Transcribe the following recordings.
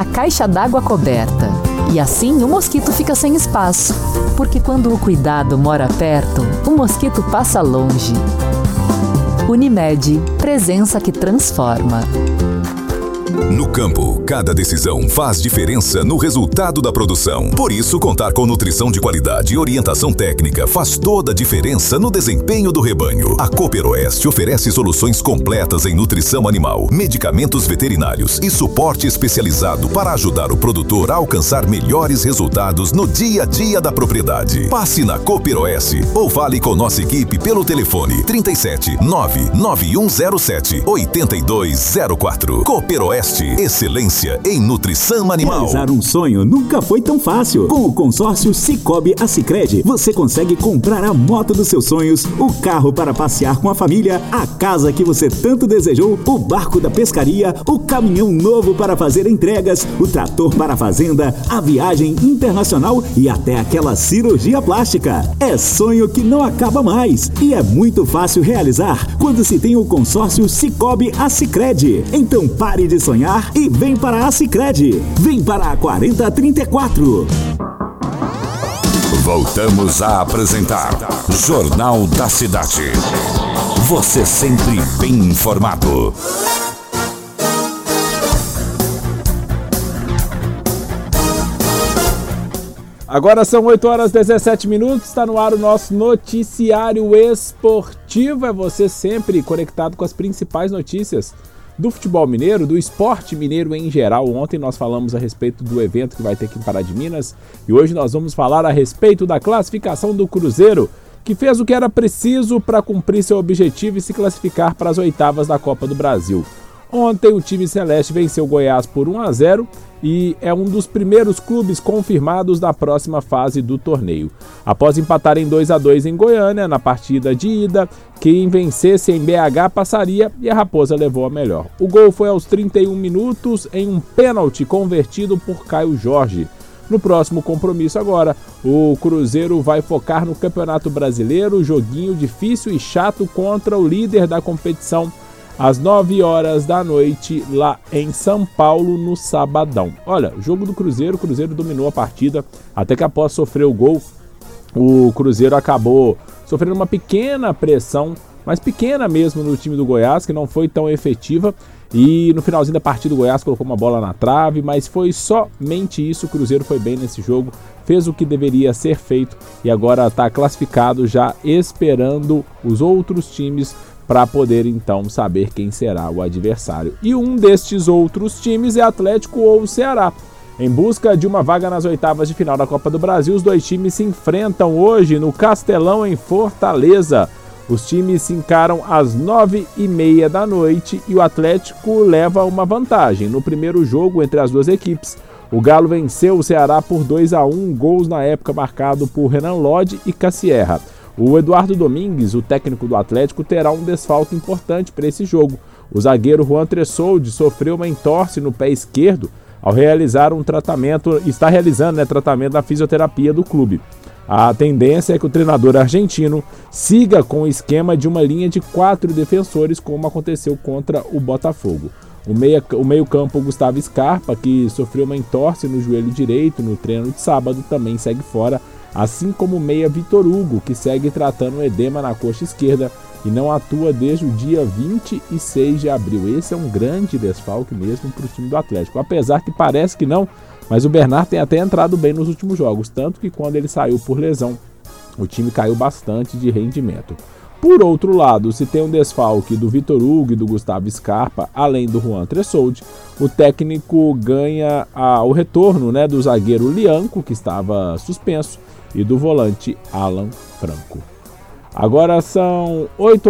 a caixa d'água coberta. E assim o mosquito fica sem espaço. Porque quando o cuidado mora perto, o mosquito passa longe. Unimed, presença que transforma. No campo, cada decisão faz diferença no resultado da produção. Por isso, contar com nutrição de qualidade e orientação técnica faz toda a diferença no desempenho do rebanho. A Cooperoeste oferece soluções completas em nutrição animal, medicamentos veterinários e suporte especializado para ajudar o produtor a alcançar melhores resultados no dia a dia da propriedade. Passe na Cooperoeste ou fale com nossa equipe pelo telefone 37 99107 8204. Cooperoeste, excelência em nutrição animal. Realizar um sonho nunca foi tão fácil. Com o consórcio Sicoob Assicred, você consegue comprar a moto dos seus sonhos, o carro para passear com a família, a casa que você tanto desejou, o barco da pescaria, o caminhão novo para fazer entregas, o trator para a fazenda, a viagem internacional e até aquela cirurgia plástica. É sonho que não acaba mais e é muito fácil realizar quando se tem o consórcio Sicoob Assicred. Então pare de sonhar e vem para a Sicredi. Vem para a 4034. Voltamos a apresentar Jornal da Cidade. Você sempre bem informado. Agora são 8h17, está no ar o nosso noticiário esportivo. É você sempre conectado com as principais notícias do futebol mineiro, do esporte mineiro em geral. Ontem nós falamos a respeito do evento que vai ter aqui em Pará de Minas e hoje nós vamos falar a respeito da classificação do Cruzeiro, que fez o que era preciso para cumprir seu objetivo e se classificar para as oitavas da Copa do Brasil. Ontem o time celeste venceu o Goiás por 1-0 e é um dos primeiros clubes confirmados da próxima fase do torneio. Após empatar em 2-2 em Goiânia, na partida de ida, quem vencesse em BH passaria e a Raposa levou a melhor. O gol foi aos 31 minutos em um pênalti convertido por Caio Jorge. No próximo compromisso agora, o Cruzeiro vai focar no Campeonato Brasileiro, joguinho difícil e chato contra o líder da competição, às 9h da noite, lá em São Paulo, no sabadão. Olha, jogo do Cruzeiro, o Cruzeiro dominou a partida, até que após sofrer o gol, o Cruzeiro acabou sofrendo uma pequena pressão, mas pequena mesmo no time do Goiás, que não foi tão efetiva, e no finalzinho da partida o Goiás colocou uma bola na trave, mas foi somente isso. O Cruzeiro foi bem nesse jogo, fez o que deveria ser feito e agora está classificado, já esperando os outros times para poder então saber quem será o adversário. E um destes outros times é Atlético ou Ceará. Em busca de uma vaga nas oitavas de final da Copa do Brasil, os dois times se enfrentam hoje no Castelão, em Fortaleza. Os times se encaram às 9h30 da noite e o Atlético leva uma vantagem. No primeiro jogo entre as duas equipes, o Galo venceu o Ceará por 2-1, gols na época marcado por Renan Lodge e Cassierra. O Eduardo Domingues, o técnico do Atlético, terá um desfalque importante para esse jogo. O zagueiro Juan Tressoldi sofreu uma entorse no pé esquerdo ao realizar um tratamento, está realizando tratamento na fisioterapia do clube. A tendência é que o treinador argentino siga com o esquema de uma linha de 4 defensores, como aconteceu contra o Botafogo. O meio-campo Gustavo Scarpa, que sofreu uma entorse no joelho direito no treino de sábado, também segue fora, assim como o meia Vitor Hugo, que segue tratando um edema na coxa esquerda e não atua desde o dia 26 de abril. Esse é um grande desfalque mesmo para o time do Atlético, apesar que parece que não, mas o Bernard tem até entrado bem nos últimos jogos, tanto que quando ele saiu por lesão, o time caiu bastante de rendimento. Por outro lado, se tem um desfalque do Vitor Hugo e do Gustavo Scarpa, além do Juan Tressoldi, o técnico ganha o retorno do zagueiro Lianco, que estava suspenso, e do volante Alan Franco. Agora são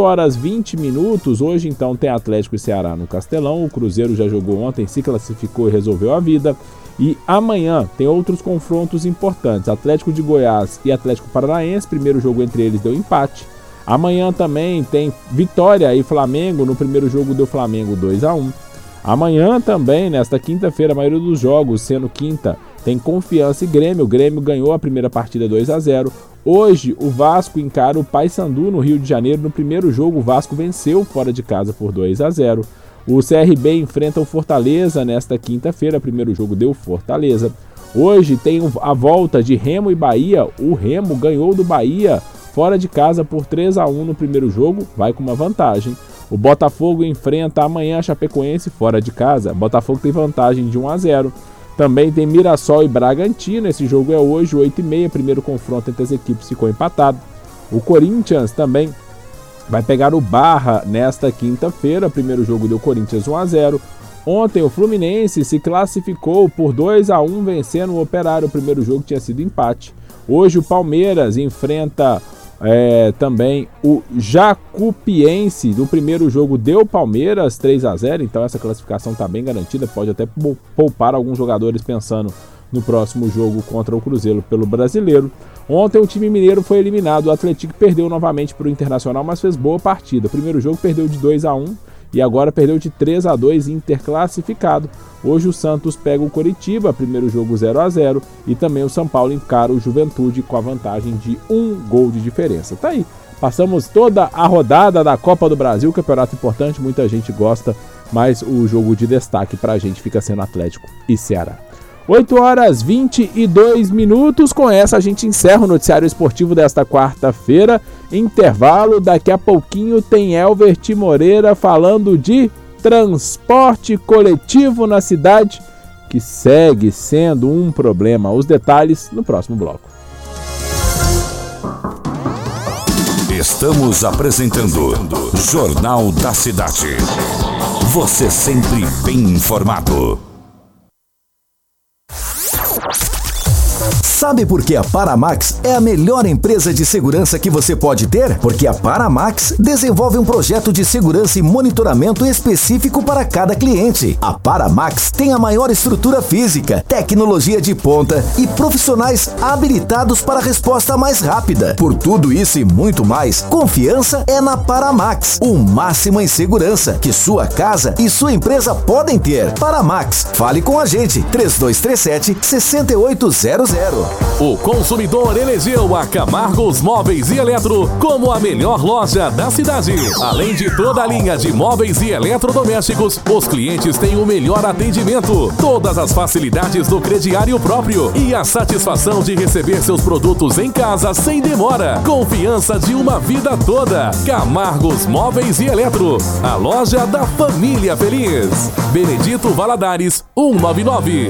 8h20. Hoje então tem Atlético e Ceará no Castelão. O Cruzeiro já jogou ontem, se classificou e resolveu a vida. E amanhã tem outros confrontos importantes. Atlético de Goiás e Atlético Paranaense. Primeiro jogo entre eles deu empate. Amanhã também tem Vitória e Flamengo. No primeiro jogo deu Flamengo 2-1. Amanhã também, nesta quinta-feira, a maioria dos jogos, sendo quinta, tem Confiança e Grêmio. O Grêmio ganhou a primeira partida 2-0. Hoje o Vasco encara o Paysandu no Rio de Janeiro. No primeiro jogo o Vasco venceu fora de casa por 2-0. O CRB enfrenta o Fortaleza nesta quinta-feira, primeiro jogo deu Fortaleza. Hoje tem a volta de Remo e Bahia. O Remo ganhou do Bahia fora de casa por 3-1 no primeiro jogo, vai com uma vantagem. O Botafogo enfrenta amanhã a Chapecoense fora de casa. O Botafogo tem vantagem de 1-0. Também tem Mirassol e Bragantino, esse jogo é hoje, 8h30, primeiro confronto entre as equipes ficou empatado. O Corinthians também vai pegar o Barra nesta quinta-feira, primeiro jogo deu Corinthians 1-0. Ontem o Fluminense se classificou por 2-1 vencendo o Operário, o primeiro jogo tinha sido empate. Hoje o Palmeiras enfrenta também o Jacupiense, no primeiro jogo deu Palmeiras 3-0, então essa classificação está bem garantida, pode até poupar alguns jogadores pensando no próximo jogo contra o Cruzeiro pelo Brasileiro. Ontem o time mineiro foi eliminado, o Atlético perdeu novamente para o Internacional, mas fez boa partida. O primeiro jogo perdeu de 2-1 e agora perdeu de 3-2, Inter classificado. Hoje o Santos pega o Coritiba, primeiro jogo 0-0, e também o São Paulo encara o Juventude com a vantagem de 1 gol de diferença. Tá aí, passamos toda a rodada da Copa do Brasil, campeonato importante, muita gente gosta, mas o jogo de destaque pra gente fica sendo Atlético e Ceará. 8h22, com essa a gente encerra o noticiário esportivo desta quarta-feira, intervalo, daqui a pouquinho tem Elvert Moreira falando de transporte coletivo na cidade, que segue sendo um problema. Os detalhes no próximo bloco. Estamos apresentando Jornal da Cidade. Você sempre bem informado. Sabe por que a Paramax é a melhor empresa de segurança que você pode ter? Porque a Paramax desenvolve um projeto de segurança e monitoramento específico para cada cliente. A Paramax tem a maior estrutura física, tecnologia de ponta e profissionais habilitados para a resposta mais rápida. Por tudo isso e muito mais, confiança é na Paramax. O máximo em segurança que sua casa e sua empresa podem ter. Paramax, fale com a gente, 3237-6800. O consumidor elegeu a Camargos Móveis e Eletro como a melhor loja da cidade. Além de toda a linha de móveis e eletrodomésticos, os clientes têm o melhor atendimento, todas as facilidades do crediário próprio e a satisfação de receber seus produtos em casa sem demora. Confiança de uma vida toda. Camargos Móveis e Eletro, a loja da família feliz. Benedito Valadares, 199.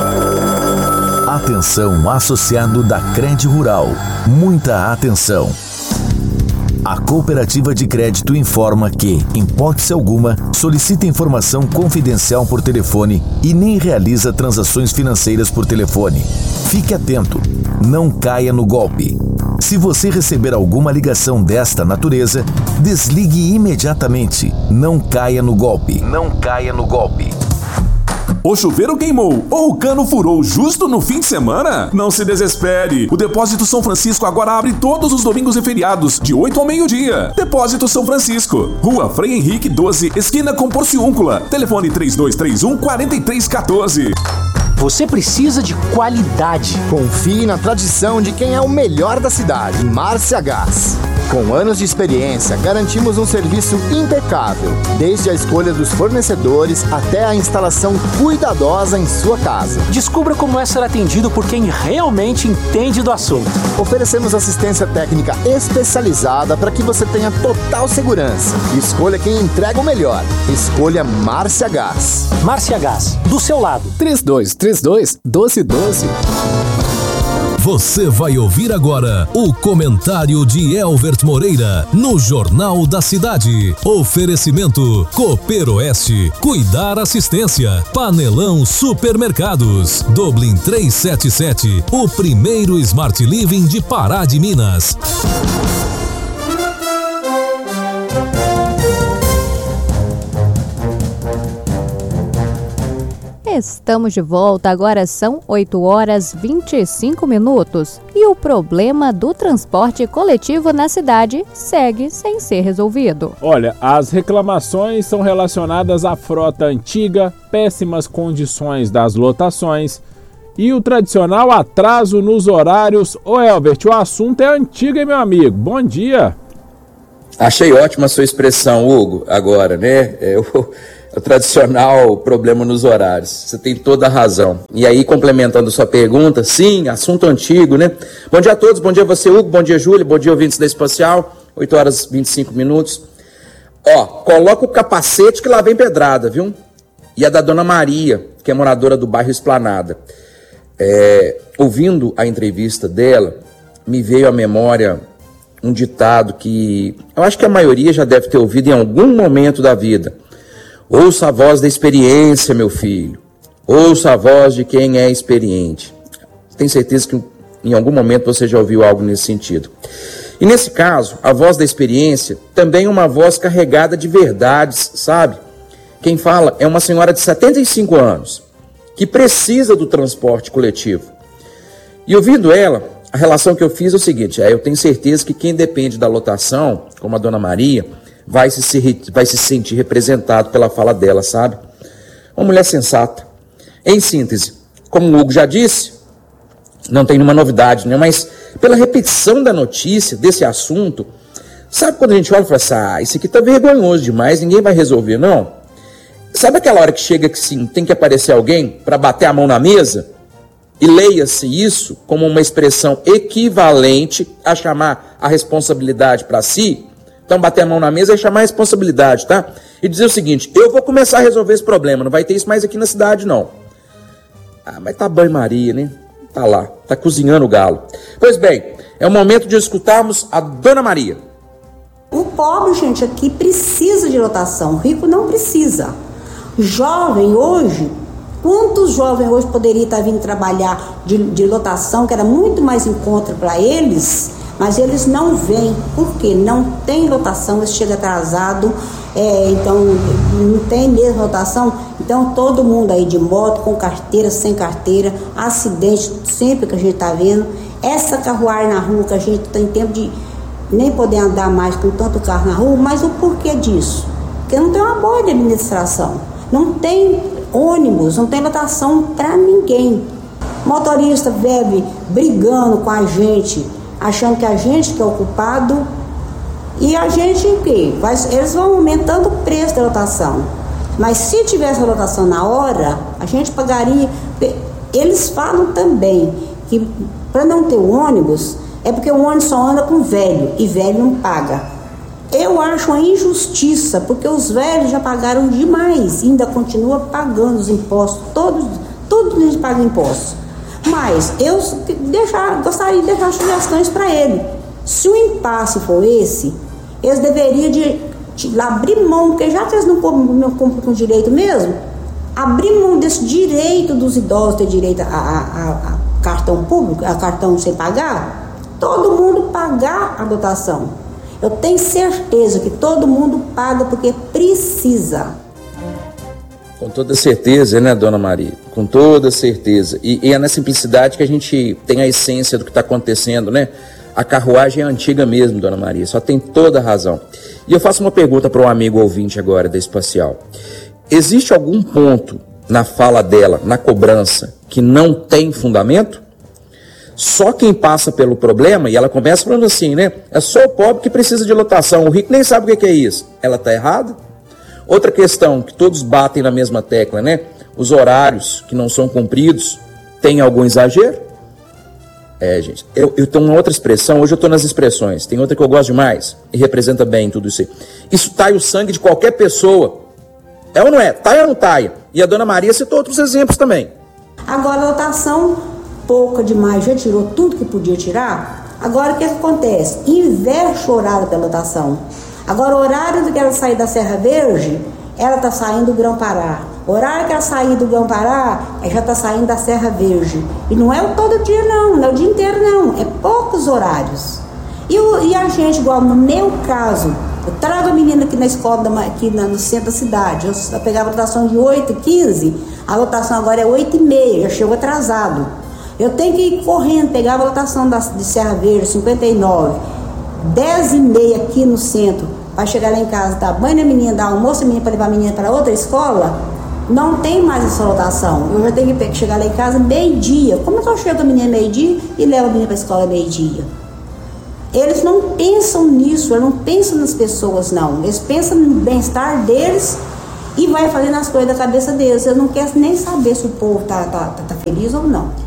Atenção, associado da Cred Rural. Muita atenção. A Cooperativa de Crédito informa que, em hipótese alguma, solicita informação confidencial por telefone e nem realiza transações financeiras por telefone. Fique atento, não caia no golpe. Se você receber alguma ligação desta natureza, desligue imediatamente. Não caia no golpe. Não caia no golpe. O chuveiro queimou ou o cano furou justo no fim de semana? Não se desespere. O Depósito São Francisco agora abre todos os domingos e feriados, de 8 ao meio-dia. Depósito São Francisco, Rua Frei Henrique 12, esquina com Porciúncula. Telefone 3231-4314. Você precisa de qualidade. Confie na tradição de quem é o melhor da cidade, Márcia Gás. Com anos de experiência, garantimos um serviço impecável, desde a escolha dos fornecedores até a instalação cuidadosa em sua casa. Descubra como é ser atendido por quem realmente entende do assunto. Oferecemos assistência técnica especializada para que você tenha total segurança. Escolha quem entrega o melhor. Escolha Márcia Gás. Márcia Gás, do seu lado. 3232-1212. Você vai ouvir agora o comentário de Elvert Moreira no Jornal da Cidade. Oferecimento Cooper Oeste, Cuidar Assistência, Panelão Supermercados, Dublin 377, o primeiro Smart Living de Pará de Minas. Estamos de volta, agora são 8h25 e o problema do transporte coletivo na cidade segue sem ser resolvido. Olha, as reclamações são relacionadas à frota antiga, péssimas condições das lotações e o tradicional atraso nos horários. Ô Elbert, o assunto é antigo, hein, meu amigo? Bom dia! Achei ótima a sua expressão, Hugo, agora, né? o tradicional problema nos horários. Você tem toda a razão. E aí, complementando sua pergunta, sim, assunto antigo, né? Bom dia a todos, bom dia a você, Hugo, bom dia, Júlia, bom dia, ouvintes da Espacial, 8 horas e 25 minutos. Ó, coloca o capacete que lá vem pedrada, viu? E a da Dona Maria, que é moradora do bairro Esplanada. Ouvindo a entrevista dela, me veio à memória um ditado que eu acho que a maioria já deve ter ouvido em algum momento da vida. Ouça a voz da experiência, meu filho. Ouça a voz de quem é experiente. Tenho certeza que em algum momento você já ouviu algo nesse sentido. E nesse caso, a voz da experiência também é uma voz carregada de verdades, sabe? Quem fala é uma senhora de 75 anos, que precisa do transporte coletivo. E ouvindo ela, a relação que eu fiz é o seguinte, eu tenho certeza que quem depende da lotação, como a Dona Maria, vai se sentir representado pela fala dela, sabe? Uma mulher sensata. Em síntese, como o Hugo já disse, não tem nenhuma novidade, né? Mas pela repetição da notícia, desse assunto, sabe quando a gente olha e fala assim, isso aqui tá vergonhoso demais, ninguém vai resolver, não? Sabe aquela hora que chega que sim, tem que aparecer alguém para bater a mão na mesa? E leia-se isso como uma expressão equivalente a chamar a responsabilidade para si. Então, bater a mão na mesa é chamar a responsabilidade, tá? E dizer o seguinte, eu vou começar a resolver esse problema, não vai ter isso mais aqui na cidade, não. Mas tá banho-maria, né? Tá lá, tá cozinhando o galo. Pois bem, é o momento de escutarmos a Dona Maria. O pobre, gente, aqui precisa de lotação, o rico não precisa. Jovem hoje, quantos jovens hoje poderiam estar vindo trabalhar de lotação, que era muito mais em conta para eles, mas eles não vêm, porque não tem lotação, eles chegam atrasado, então não tem mesmo lotação, então todo mundo aí de moto, com carteira, sem carteira, acidente sempre que a gente está vendo, essa carruagem na rua que a gente tem tempo de nem poder andar mais com tanto carro na rua, mas o porquê disso? Porque não tem uma boa administração, não tem ônibus, não tem lotação para ninguém. Motorista bebe brigando com a gente, achando que a gente que é o culpado, e a gente o quê? Eles vão aumentando o preço da lotação. Mas se tivesse a lotação na hora, a gente pagaria. Eles falam também que para não ter o ônibus, é porque o ônibus só anda com velho, e velho não paga. Eu acho uma injustiça, porque os velhos já pagaram demais, ainda continua pagando os impostos, todos a gente paga impostos. Mas eu gostaria de deixar sugestões para ele. Se o impasse for esse, eles deveriam de abrir mão, porque já que eles não cumprem com direito mesmo, abrir mão desse direito dos idosos ter direito a cartão público, a cartão sem pagar, todo mundo pagar a dotação. Eu tenho certeza que todo mundo paga porque precisa. Com toda certeza, né, Dona Maria? Com toda certeza. E é na simplicidade que a gente tem a essência do que está acontecendo, né? A carruagem é antiga mesmo, Dona Maria. Só tem toda a razão. E eu faço uma pergunta para um amigo ouvinte agora da Espacial. Existe algum ponto na fala dela, na cobrança, que não tem fundamento? Só quem passa pelo problema, e ela começa falando assim, né? É só o pobre que precisa de lotação, o rico nem sabe o que é isso. Ela está errada? Outra questão que todos batem na mesma tecla, né? Os horários que não são cumpridos, tem algum exagero? Gente, eu tenho uma outra expressão, hoje eu estou nas expressões, tem outra que eu gosto demais, e representa bem tudo isso aí. Isso taia o sangue de qualquer pessoa. É ou não é? Taia ou não taia? E a Dona Maria citou outros exemplos também. Agora, a lotação pouca demais, já tirou tudo que podia tirar. Agora o que acontece? Inverte o horário da lotação. Agora o horário que ela sair da Serra Verde, ela está saindo do Grão-Pará. O horário que ela sair do Grão-Pará, ela já está saindo da Serra Verde. E não é todo dia não é o dia inteiro não, é poucos horários. E a gente, igual no meu caso, eu trago a menina aqui na escola, aqui no centro da cidade, eu pegava a lotação de 8h15, a lotação agora é 8h30, já chegou atrasado. Eu tenho que ir correndo, pegar a lotação de Serra Verde, 59, 10h30 aqui no centro, para chegar lá em casa, dar banho na menina, dar almoço na menina, para levar a menina para outra escola, não tem mais essa lotação. Eu já tenho que chegar lá em casa meio-dia. Como é que eu chego a menina meio-dia e levo a menina para a escola meio-dia? Eles não pensam nisso, eles não pensam nas pessoas, não. Eles pensam no bem-estar deles e vai fazendo as coisas da cabeça deles. Eu não quero nem saber se o povo tá feliz ou não.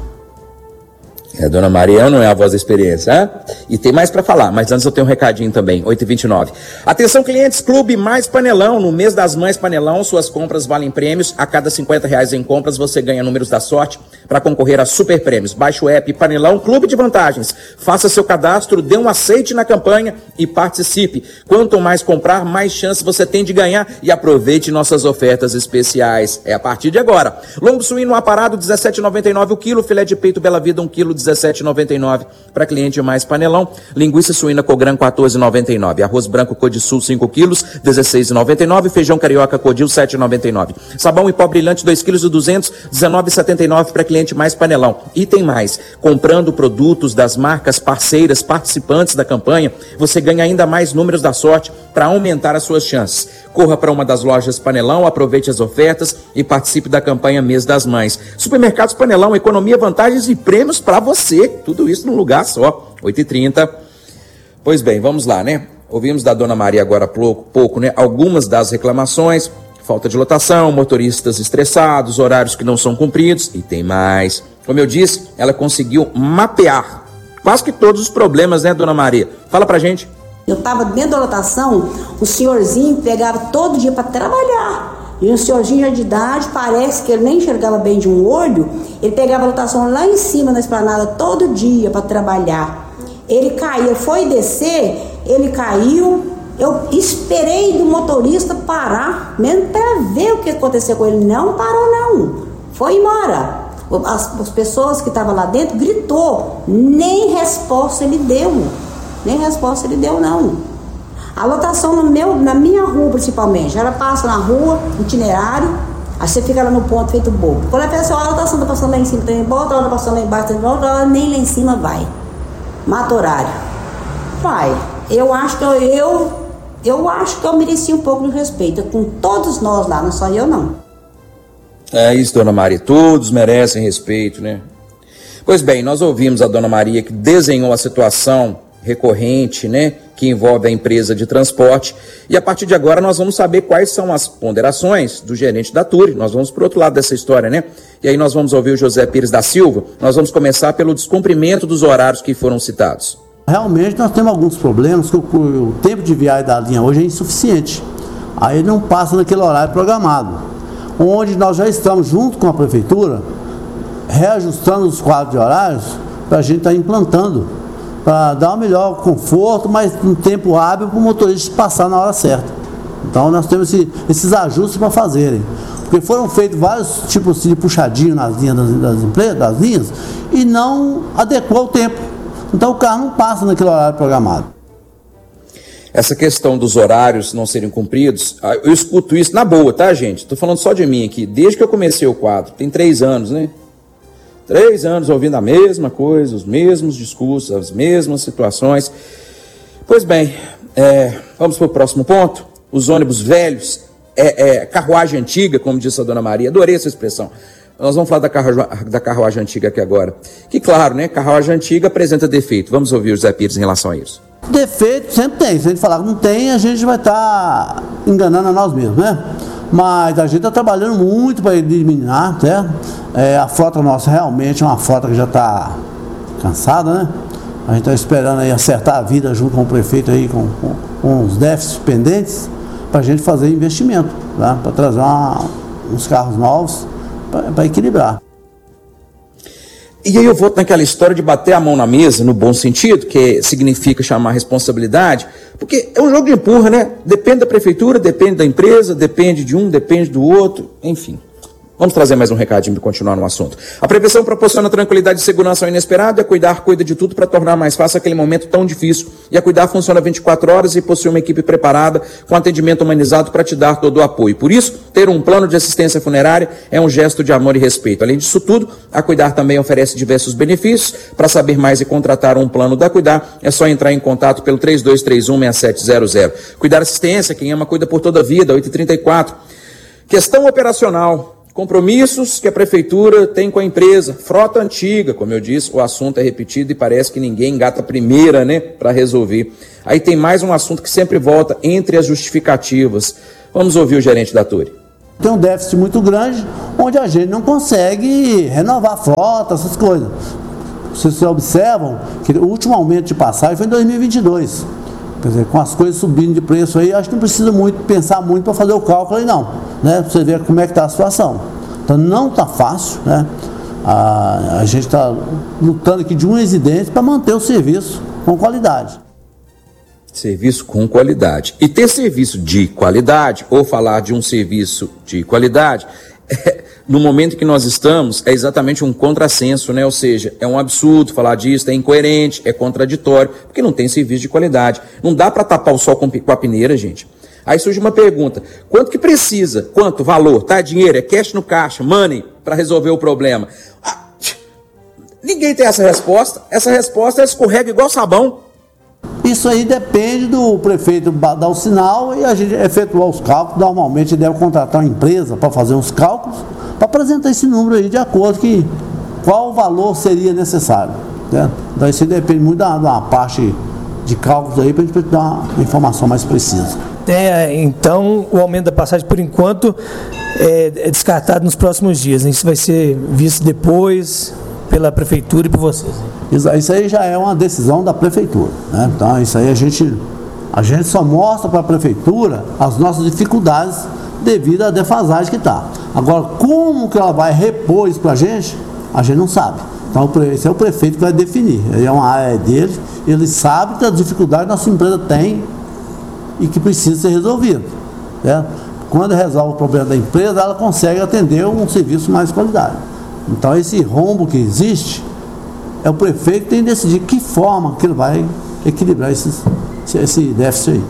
A dona Maria não é a voz da experiência, hein? E tem mais para falar, mas antes eu tenho um recadinho também, 8h29. Atenção clientes, Clube Mais Panelão, no mês das Mães Panelão, suas compras valem prêmios, a cada R$50 em compras você ganha números da sorte para concorrer a super prêmios. Baixe o app Panelão Clube de Vantagens, faça seu cadastro, dê um aceite na campanha e participe. Quanto mais comprar, mais chance você tem de ganhar e aproveite nossas ofertas especiais. É a partir de agora. Lombo suíno aparado, R$17,99 o quilo, filé de peito Bela Vida, 1 quilo, R$17,99 para cliente Mais Panelão. Linguiça suína Cogran, R$14,99. Arroz branco Codisul, 5 quilos, R$16,99. Feijão carioca Codil, R$7,99. Sabão em pó brilhante, 2 quilos e 200, R$19,79 para cliente Mais Panelão. E tem mais. Comprando produtos das marcas parceiras, participantes da campanha, você ganha ainda mais números da sorte para aumentar as suas chances. Corra para uma das lojas Panelão, aproveite as ofertas e participe da campanha Mês das Mães. Supermercados Panelão, economia, vantagens e prêmios para você. Tudo isso num lugar só. 8h30. Pois bem, vamos lá, né? Ouvimos da dona Maria agora há pouco, né? Algumas das reclamações, falta de lotação, motoristas estressados, horários que não são cumpridos e tem mais. Como eu disse, ela conseguiu mapear quase que todos os problemas, né, dona Maria? Fala pra gente. Eu estava dentro da lotação, o senhorzinho pegava todo dia para trabalhar. E um senhorzinho já de idade, parece que ele nem enxergava bem de um olho, ele pegava a lotação lá em cima na esplanada todo dia para trabalhar. Ele caía, foi descer, ele caiu. Eu esperei do motorista parar, mesmo para ver o que aconteceu com ele. Não parou não, foi embora. As pessoas que estavam lá dentro gritou, nem resposta ele deu. Nem resposta ele deu, não. A lotação na minha rua, principalmente. Ela passa na rua, itinerário, aí você fica lá no ponto feito bobo. Quando a pessoa, a lotação tá passando lá em cima, tem volta, ela tá passando lá embaixo, tem volta, ela nem lá em cima vai. Mata horário. Pai, eu acho que eu mereci um pouco de respeito com todos nós lá, não só eu, não. É isso, dona Maria. Todos merecem respeito, né? Pois bem, nós ouvimos a dona Maria que desenhou a situação recorrente, né, que envolve a empresa de transporte, e a partir de agora nós vamos saber quais são as ponderações do gerente da Turi. Nós vamos para o outro lado dessa história, né? E aí nós vamos ouvir o José Pires da Silva. Nós vamos começar pelo descumprimento dos horários que foram citados. Realmente nós temos alguns problemas, que o tempo de viagem da linha hoje é insuficiente. Aí não passa naquele horário programado, onde nós já estamos junto com a prefeitura reajustando os quadros de horários para a gente estar implantando, para dar um melhor conforto, mas um tempo hábil para o motorista passar na hora certa. Então nós temos esses ajustes para fazerem, porque foram feitos vários tipos de puxadinho nas linhas das linhas e não adequou o tempo. Então o carro não passa naquele horário programado. Essa questão dos horários não serem cumpridos, eu escuto isso na boa, tá, gente? Estou falando só de mim aqui, desde que eu comecei o quadro, tem 3 anos, né? 3 anos ouvindo a mesma coisa, os mesmos discursos, as mesmas situações. Pois bem, vamos para o próximo ponto. Os ônibus velhos, carruagem antiga, como disse a dona Maria. Adorei essa expressão. Nós vamos falar da carruagem antiga aqui agora. Que claro, né? Carruagem antiga apresenta defeito. Vamos ouvir o José Pires em relação a isso. Defeito sempre tem. Se a gente falar que não tem, a gente vai estar enganando a nós mesmos, né? Mas a gente está trabalhando muito para eliminar, certo? A frota nossa realmente é uma frota que já está cansada, né? A gente está esperando aí acertar a vida junto com o prefeito aí, com os déficits pendentes, para a gente fazer investimento, tá? Para trazer uns carros novos para equilibrar. E aí eu volto naquela história de bater a mão na mesa, no bom sentido, que significa chamar responsabilidade, porque é um jogo de empurra, né? Depende da prefeitura, depende da empresa, depende de um, depende do outro, enfim. Vamos trazer mais um recadinho para continuar no assunto. A prevenção proporciona tranquilidade e segurança ao inesperado, e a Cuidar cuida de tudo para tornar mais fácil aquele momento tão difícil. E a Cuidar funciona 24 horas e possui uma equipe preparada com atendimento humanizado para te dar todo o apoio. Por isso, ter um plano de assistência funerária é um gesto de amor e respeito. Além disso tudo, a Cuidar também oferece diversos benefícios. Para saber mais e contratar um plano da Cuidar, é só entrar em contato pelo 3231-6700. Cuidar Assistência, quem ama cuida por toda a vida, 8h34. Questão operacional. Compromissos que a prefeitura tem com a empresa, frota antiga, como eu disse, o assunto é repetido e parece que ninguém engata a primeira, né, para resolver. Aí tem mais um assunto que sempre volta entre as justificativas. Vamos ouvir o gerente da Turi. Tem um déficit muito grande, onde a gente não consegue renovar a frota, essas coisas. Vocês observam que o último aumento de passagem foi em 2022. Quer dizer, com as coisas subindo de preço aí, acho que não precisa pensar muito para fazer o cálculo aí não, né? Para você ver como é que está a situação. Então não está fácil, né? A gente está lutando aqui de um residente para manter o serviço com qualidade. Serviço com qualidade. E ter serviço de qualidade, ou falar de um serviço de qualidade, no momento que nós estamos, é exatamente um contrassenso, né? Ou seja, é um absurdo falar disso, é incoerente, é contraditório, porque não tem serviço de qualidade. Não dá para tapar o sol com a peneira, gente. Aí surge uma pergunta: quanto que precisa? Quanto valor? Tá? Dinheiro? É cash no caixa? Money? Para resolver o problema? Ninguém tem essa resposta. Essa resposta escorrega igual sabão. Isso aí depende do prefeito dar o sinal e a gente efetuar os cálculos. Normalmente deve contratar uma empresa para fazer os cálculos, para apresentar esse número aí de acordo com qual valor seria necessário, né? Então isso depende muito da parte de cálculos aí, para a gente dar uma informação mais precisa. Então o aumento da passagem por enquanto é descartado nos próximos dias, né? Isso vai ser visto depois pela prefeitura e por vocês. Isso aí já é uma decisão da prefeitura, né? Então isso aí a gente só mostra para a prefeitura as nossas dificuldades devido à defasagem que está. Agora, como que ela vai repor isso para a gente não sabe. Então esse é o prefeito que vai definir. É uma área dele, ele sabe das dificuldades que a nossa empresa tem e que precisa ser resolvido, né? Quando resolve o problema da empresa, ela consegue atender um serviço mais de qualidade. Então esse rombo que existe, é o prefeito que tem que decidir que forma que ele vai equilibrar esse déficit aí.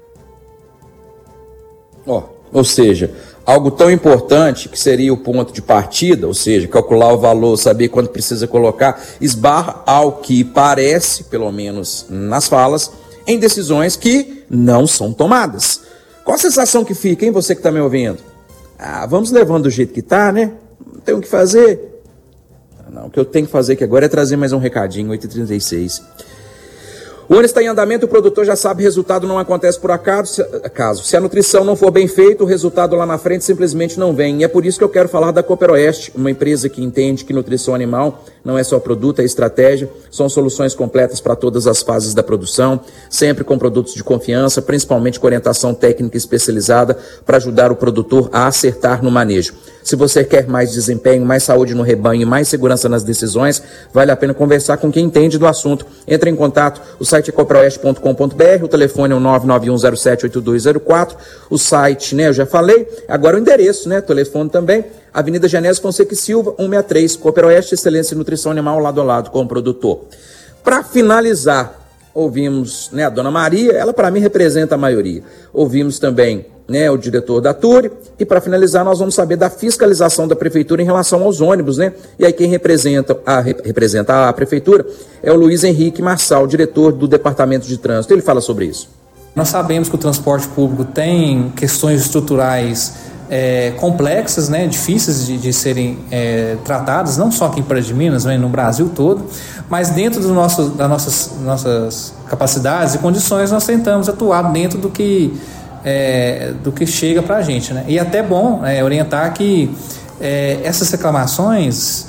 Ou seja, algo tão importante que seria o ponto de partida, ou seja, calcular o valor, saber quanto precisa colocar, esbarra ao que parece, pelo menos nas falas, em decisões que não são tomadas. Qual a sensação que fica, hein, você que está me ouvindo? Vamos levando do jeito que está, né? Não tem o que fazer. Não, o que eu tenho que fazer aqui agora é trazer mais um recadinho, 8h36. O ano está em andamento, o produtor já sabe, resultado não acontece por acaso. Se a nutrição não for bem feita, o resultado lá na frente simplesmente não vem. E é por isso que eu quero falar da Cooper Oeste, uma empresa que entende que nutrição animal não é só produto, é estratégia. São soluções completas para todas as fases da produção, sempre com produtos de confiança, principalmente com orientação técnica especializada para ajudar o produtor a acertar no manejo. Se você quer mais desempenho, mais saúde no rebanho e mais segurança nas decisões, vale a pena conversar com quem entende do assunto. Entre em contato, o site é coproeste.com.br, o telefone é o 991078204, o site, né, eu já falei, agora o endereço, né, telefone também, Avenida Genésio Fonseca e Silva, 163, Cooper Oeste, excelência em nutrição animal, lado a lado com o produtor. Para finalizar, ouvimos, né, a Dona Maria, ela para mim representa a maioria. Ouvimos também, né, o diretor da TURI, e para finalizar nós vamos saber da fiscalização da prefeitura em relação aos ônibus, né? E aí quem representa a prefeitura é o Luiz Henrique Marçal, diretor do Departamento de Trânsito. Ele fala sobre isso. Nós sabemos que o transporte público tem questões estruturais complexas, né, difíceis de serem tratadas, não só aqui em Paraty de Minas, mas no Brasil todo, mas dentro das nossas capacidades e condições nós tentamos atuar dentro do que chega para a gente, né? E até bom orientar que essas reclamações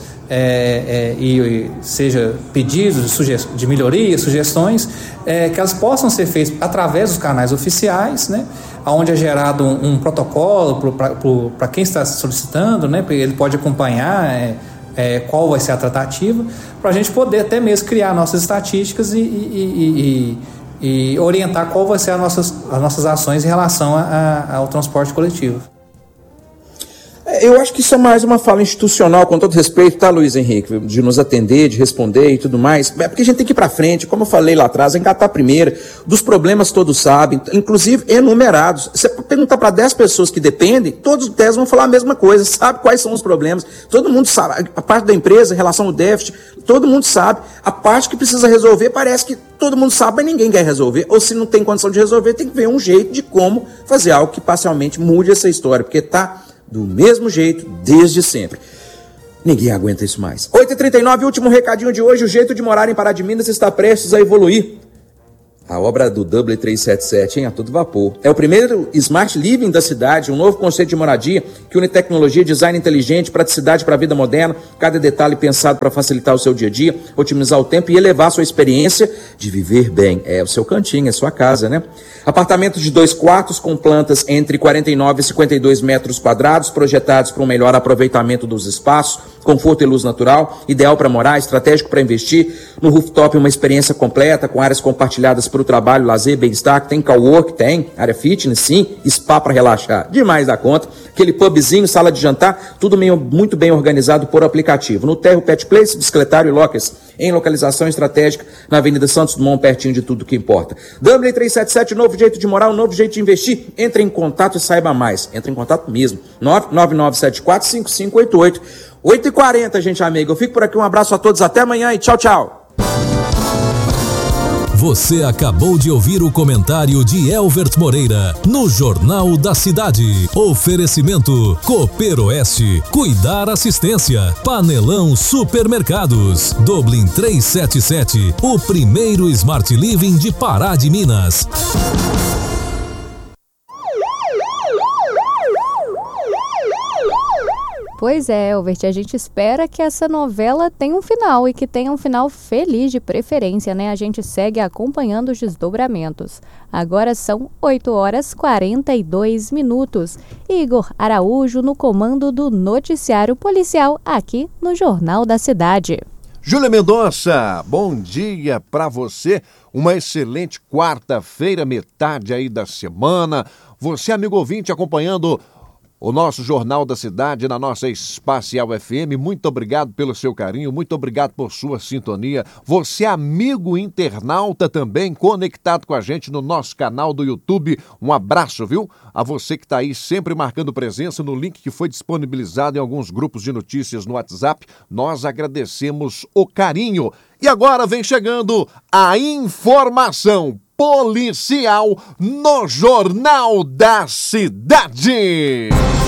e seja pedidos de melhoria, sugestões, que elas possam ser feitas através dos canais oficiais, né? Onde é gerado um protocolo para quem está solicitando, né? Ele pode acompanhar qual vai ser a tratativa, para a gente poder até mesmo criar nossas estatísticas e orientar qual vai ser as nossas ações em relação ao transporte coletivo. Eu acho que isso é mais uma fala institucional, com todo respeito, tá, Luiz Henrique, de nos atender, de responder e tudo mais. É porque a gente tem que ir para frente, como eu falei lá atrás, engatar primeiro, dos problemas todos sabem, inclusive enumerados. Você perguntar para 10 pessoas que dependem, todos os 10 vão falar a mesma coisa, sabe quais são os problemas, todo mundo sabe, a parte da empresa, em relação ao déficit, todo mundo sabe, a parte que precisa resolver, parece que todo mundo sabe, mas ninguém quer resolver, ou se não tem condição de resolver, tem que ver um jeito de como fazer algo que parcialmente mude essa história, porque tá do mesmo jeito, desde sempre. Ninguém aguenta isso mais. 8h39, último recadinho de hoje. O jeito de morar em Paraty de Minas está prestes a evoluir. A obra do Dublin 377, hein? A todo vapor. É o primeiro Smart Living da cidade, um novo conceito de moradia que une tecnologia, design inteligente, praticidade para a vida moderna, cada detalhe pensado para facilitar o seu dia a dia, otimizar o tempo e elevar a sua experiência de viver bem. É o seu cantinho, é a sua casa, né? Apartamento de 2 quartos com plantas entre 49 e 52 metros quadrados, projetados para um melhor aproveitamento dos espaços, conforto e luz natural, ideal para morar, estratégico para investir. No rooftop, uma experiência completa, com áreas compartilhadas para o trabalho, lazer, bem-estar. Tem cowork, tem área fitness, sim, spa para relaxar, demais da conta. Aquele pubzinho, sala de jantar, tudo muito bem organizado por aplicativo. No térreo, Pet Place, bicicletário e lockers, em localização estratégica, na Avenida Santos Dumont, pertinho de tudo que importa. Dublin 377, novo jeito de morar, um novo jeito de investir. Entre em contato e saiba mais. Entre em contato mesmo. 999745588. 8h40, gente amiga. Eu fico por aqui, um abraço a todos, até amanhã e tchau, tchau. Você acabou de ouvir o comentário de Elvert Moreira no Jornal da Cidade. Oferecimento Cooper Oeste, Cuidar Assistência, Panelão Supermercados, Dublin 377, o primeiro Smart Living de Pará de Minas. Pois é, Elvert, a gente espera que essa novela tenha um final e que tenha um final feliz de preferência, né? A gente segue acompanhando os desdobramentos. Agora são 8h42. Igor Araújo no comando do noticiário policial aqui no Jornal da Cidade. Júlia Mendonça, bom dia para você. Uma excelente quarta-feira, metade aí da semana. Você, amigo ouvinte, acompanhando o nosso Jornal da Cidade na nossa Espacial FM, muito obrigado pelo seu carinho, muito obrigado por sua sintonia. Você, amigo internauta também, conectado com a gente no nosso canal do YouTube, um abraço, viu? A você que está aí sempre marcando presença no link que foi disponibilizado em alguns grupos de notícias no WhatsApp, nós agradecemos o carinho. E agora vem chegando a informação policial no Jornal da Cidade.